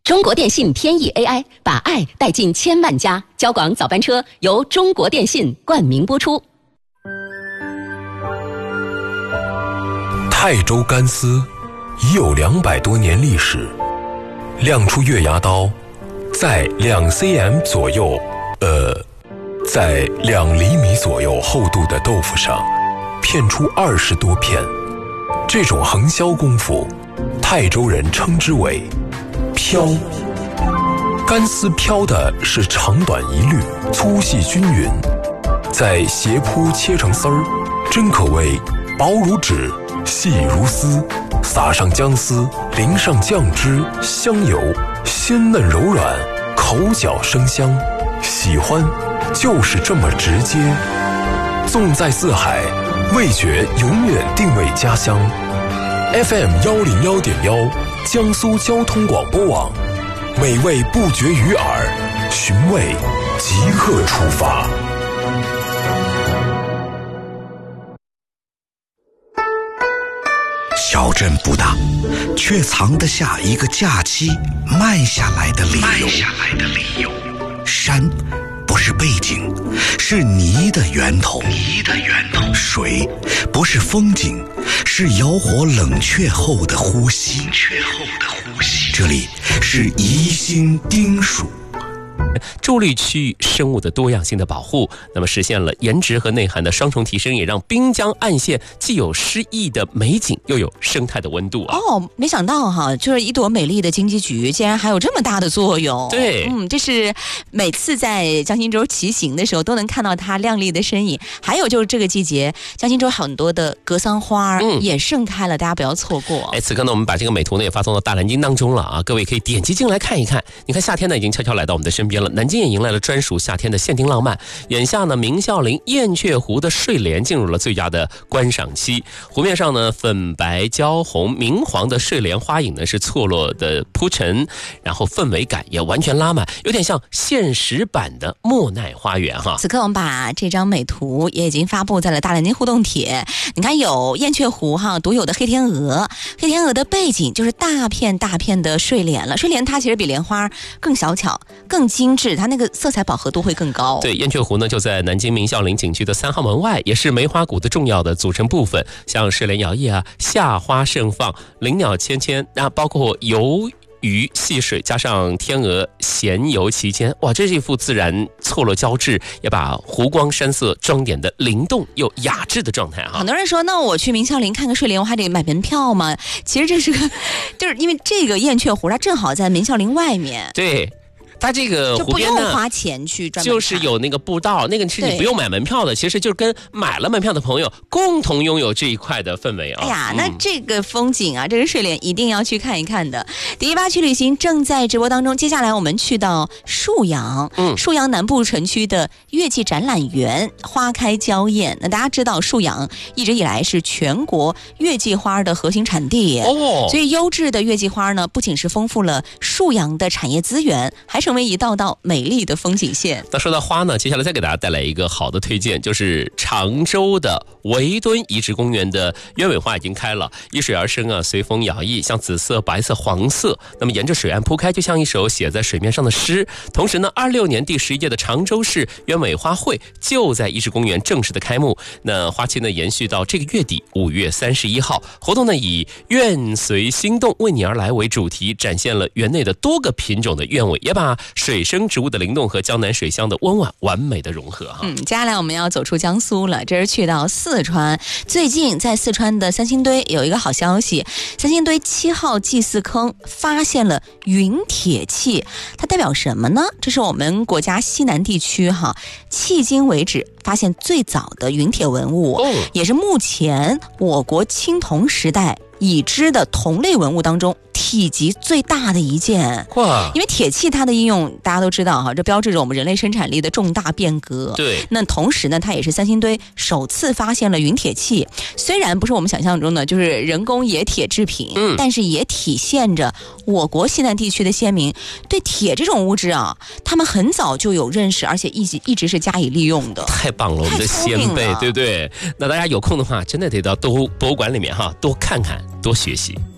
中国电信天翼 AI 把爱带进千万家，交广早班车由中国电信冠名播出。 泰州干丝已有200多年历史，亮出月牙刀，在2 cm 左右，在2厘米左右厚度的豆腐上片出20多片。这种横削功夫，泰州人称之为飘。干丝飘的是长短一律，粗细均匀，在斜铺切成丝儿，真可谓薄如纸，细如丝。撒上姜丝，淋上酱汁，香油，鲜嫩柔软，口嚼生香。喜欢就是这么直接。纵在四海，味觉永远定位家乡。FM 101.1，江苏交通广播网，美味不绝于耳，寻味即刻出发。 小镇不大，却藏得下一个假期慢下来的理由。山不是背景，是泥的源头。水不是风景，是窑火冷却后的呼吸。这里是宜兴丁蜀。 州绿区域生物的多样性的保护，那么实现了颜值和内涵的双重提升，也让滨江岸线既有诗意的美景，又有生态的温度啊！ 哦，没想到哈，就是一朵美丽的金鸡菊，竟然还有这么大的作用。 对， 这是每次在江心洲骑行的时候都能看到它亮丽的身影。还有就是这个季节，江心洲很多的格桑花也盛开了，大家不要错过。 此刻呢，我们把这个美图呢也发送到大蓝鲸当中了啊，各位可以点击进来看一看。你看夏天呢已经悄悄来到我们的身边了，南京也迎来了专属夏天的限定浪漫。眼下呢，明孝陵燕雀湖的睡莲进入了最佳的观赏期。湖面上呢，粉白、焦红、明黄的睡莲花影呢是错落的铺陈，然后氛围感也完全拉满，有点像现实版的莫奈花园哈。 此刻我们把这张美图也已经发布在了大蓝鲸互动帖。你看有燕雀湖哈独有的黑天鹅，黑天鹅的背景就是大片大片的睡莲了。睡莲它其实比莲花更小巧、更精致，它那个色彩饱和度会更高。 对，燕雀湖呢就在南京明孝陵景区的3号门外，也是梅花谷的重要的组成部分。像睡莲摇曳啊，夏花盛放，灵鸟芊芊，包括游鱼戏水，加上天鹅闲游其间，哇，这是一幅自然错落交织，也把湖光山色装点的灵动又雅致的状态哈。 很多人说，那我去明孝陵看个睡莲，我还得买门票吗？其实这是个，就是因为这个燕雀湖它正好在明孝陵外面。 对。它这个湖边呢， 就不用花钱去专门看， 就是有那个步道，那个是你不用买门票的，其实就是跟买了门票的朋友共同拥有这一块的氛围啊。 哎呀，那这个风景啊，这个睡莲一定要去看一看的。第18区旅行正在直播当中，接下来我们去到沭阳，沭阳南部城区的月季展览园花开娇艳。那大家知道，沭阳一直以来是全国月季花的核心产地哦，所以优质的月季花呢，不仅是丰富了沭阳的产业资源，还成为一道道美丽的风景线。 那说到花呢，接下来再给大家带来一个好的推荐，就是常州的围墩遗址公园的鸢尾花已经开了，依水而生啊，随风摇曳，像紫色、白色、黄色，那么沿着水岸铺开，就像一首写在水面上的诗。同时呢，26年第11届的常州市鸢尾花会就在遗址公园正式的开幕。那花期呢延续到这个月底5月31号，活动呢以愿随心动为你而来为主题，展现了园内的多个品种的鸢尾，也把水生植物的灵动和江南水乡的温婉完美的融合哈。 接下来我们要走出江苏了，这是去到四川。最近在四川的三星堆有一个好消息，三星堆7号祭祀坑发现了陨铁器，它代表什么呢？这是我们国家西南地区迄今为止发现最早的陨铁文物，也是目前我国青铜时代已知的同类文物当中体积最大的一件。因为铁器它的应用大家都知道这标志着我们人类生产力的重大变革。 对， 那同时呢，它也是三星堆首次发现了陨铁器，虽然不是我们想象中的就是人工冶铁制品，但是也体现着我国西南地区的先民对铁这种物质他们很早就有认识，而且一直是加以利用的。 太棒了，我们的先辈，对不对？那大家有空的话，真的得到博物馆里面多看看，多学习。